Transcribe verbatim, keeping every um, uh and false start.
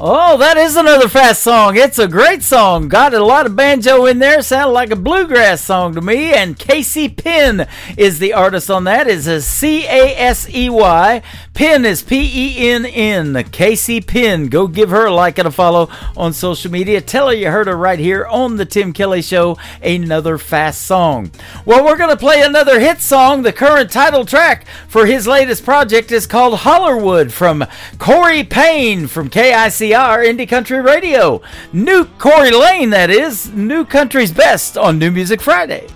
Oh, that is another fast song. It's a great song. Got a lot of banjo in there. Sounded like a bluegrass song to me. And Casey Penn is the artist on that. It's a C A S E Y. Penn is P E N N. Casey Penn. Go give her a like and a follow on social media. Tell her you heard her right here on the Tim Kelly Show. Another fast song. Well, we're going to play another hit song. The current title track for his latest project is called Hollerwood from Corey Payne from K I C R Indie Country Radio. New Corey Lane, that is. New Country's Best on New Music Friday.